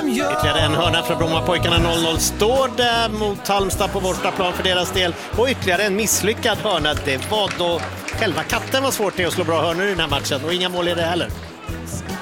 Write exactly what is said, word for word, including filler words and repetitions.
Ytterligare en hörna för Brommapojkarna. noll noll står det mot Halmstad på bortaplan för deras del. Och ytterligare en misslyckad hörna. Det var då själva katten var svårt att slå bra hörnor i den här matchen. Och inga mål i det heller.